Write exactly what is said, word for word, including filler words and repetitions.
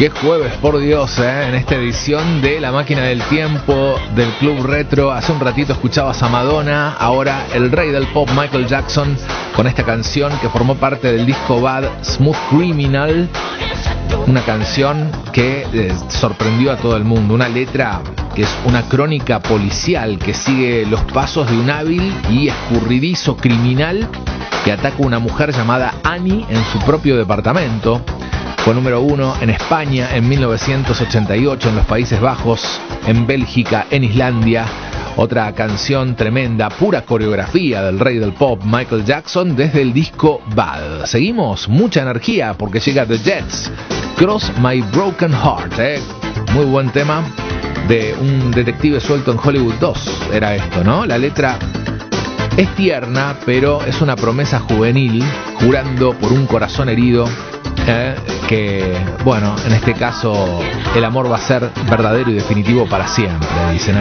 Qué jueves, por Dios, ¿eh? En esta edición de La Máquina del Tiempo del Club Retro. Hace un ratito escuchabas a Madonna, ahora el rey del pop Michael Jackson, con esta canción que formó parte del disco Bad, Smooth Criminal. Una canción que eh, sorprendió a todo el mundo. Una letra que es una crónica policial que sigue los pasos de un hábil y escurridizo criminal que ataca a una mujer llamada Annie en su propio departamento. Fue número uno en España en mil novecientos ochenta y ocho, en los Países Bajos, en Bélgica, en Islandia. Otra canción tremenda, pura coreografía del rey del pop Michael Jackson desde el disco Bad. Seguimos, mucha energía porque llega The Jets, Cross My Broken Heart, ¿eh? Muy buen tema de un detective suelto en Hollywood dos, era esto, ¿no? La letra es tierna, pero es una promesa juvenil, jurando por un corazón herido, eh, que, bueno, en este caso el amor va a ser verdadero y definitivo para siempre, dicen.